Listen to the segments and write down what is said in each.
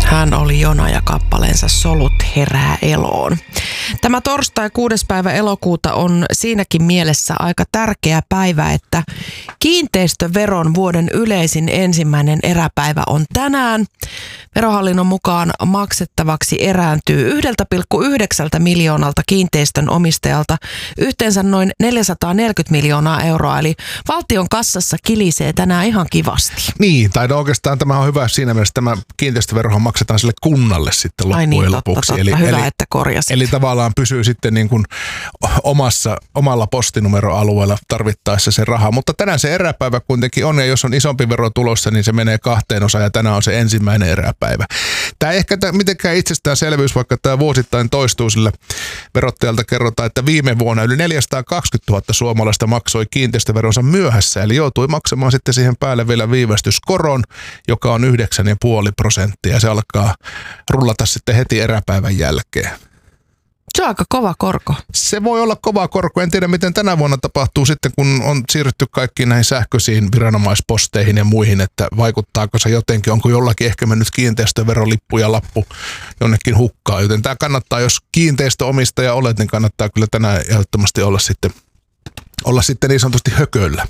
Hän oli Jona ja kappaleensa Solut herää eloon. Tämä torstai 6. päivä elokuuta on siinäkin mielessä aika tärkeä päivä, että kiinteistöveron vuoden yleisin ensimmäinen eräpäivä on tänään. Verohallinnon mukaan maksettavaksi erääntyy 1,9 miljoonalta kiinteistön omistajalta yhteensä noin 440 miljoonaa euroa, eli valtion kassassa kilisee tänään ihan kivasti. Niin, tai oikeastaan tämä on hyvä siinä mielessä, tämä kiinteistöverohan maksetaan sille kunnalle sitten loppujen lopuksi. Totta. Hyvä, että korjasit. Eli tavallaan pysyy sitten niin kuin omalla postinumeroalueella tarvittaessa se raha. Mutta tänään se eräpäivä kuitenkin on, ja jos on isompi vero tulossa, niin se menee 2 osaan, ja tänään on se ensimmäinen eräpäivä. Tämä ei ehkä mitenkään itsestäänselvyys, vaikka tämä vuosittain toistuu, sillä verottajalta kerrotaan, että viime vuonna yli 420 000 suomalaista maksoi kiinteistöveronsa myöhässä, eli joutui maksamaan sitten siihen päälle vielä viivästyskoron, joka on 9,5%, ja se alkaa rullata sitten heti eräpäivän jälkeen. Se on aika kova korko. Se voi olla kova korko. En tiedä, miten tänä vuonna tapahtuu sitten, kun on siirrytty kaikkiin näihin sähköisiin viranomaisposteihin ja muihin, että vaikuttaako se jotenkin, onko jollakin ehkä mennyt kiinteistöverolippu ja lappu jonnekin hukkaan. Joten tämä kannattaa, jos kiinteistöomistaja olet, niin kannattaa kyllä tänään ehdottomasti olla sitten niin sanotusti hököllä.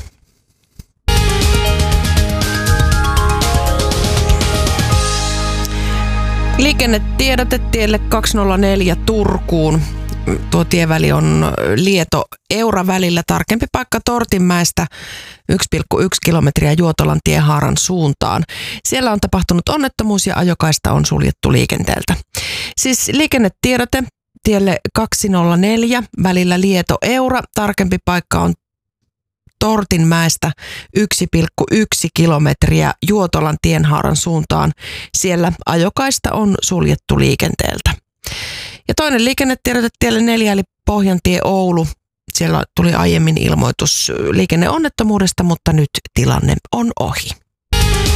Liikennetiedote tielle 204 Turkuun. Tuo tieväli on Lieto-Eura välillä, tarkempi paikka Tortinmäestä 1,1 kilometriä Juotolan tiehaaran suuntaan. Siellä on tapahtunut onnettomuus ja ajokaista on suljettu liikenteeltä. Siis liikennetiedote tielle 204 välillä Lieto-Eura, tarkempi paikka on Tortinmäestä 1,1 kilometriä Juotolan tienhaaran suuntaan. Siellä ajokaista on suljettu liikenteeltä. Ja toinen liikennetiedote tielle 4 eli Pohjantie Oulu. Siellä tuli aiemmin ilmoitus liikenneonnettomuudesta, mutta nyt tilanne on ohi.